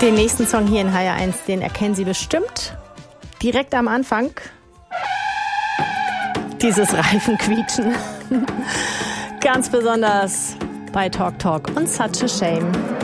Den nächsten Song hier in HR1, den erkennen Sie bestimmt direkt am Anfang. Dieses Reifenquietschen. Ganz besonders bei Talk Talk und Such a Shame.